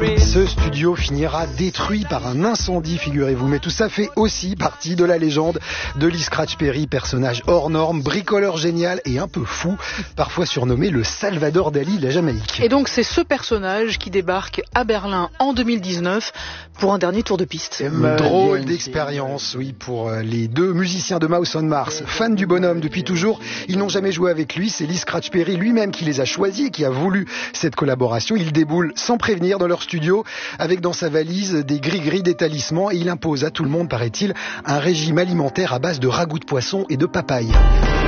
Ce studio finira détruit par un incendie, figurez-vous. Mais tout ça fait aussi partie de la légende de Lee Scratch Perry, personnage hors norme, bricoleur génial et un peu fou, parfois surnommé le Salvador Dali de la Jamaïque. Et donc c'est ce personnage qui débarque à Berlin en 2019 pour un dernier tour de piste. Une drôle d'expérience, oui, pour les deux musiciens de Mouse on Mars. Fans du bonhomme depuis toujours, ils n'ont jamais joué avec lui. C'est Lee Scratch Perry lui-même qui les a choisis et qui a voulu cette collaboration. Il déboule sans prévenir dans leur studio avec dans sa valise des gris-gris, des talismans, et il impose à tout le monde, paraît-il, un régime alimentaire à base de ragoût de poisson et de papaye.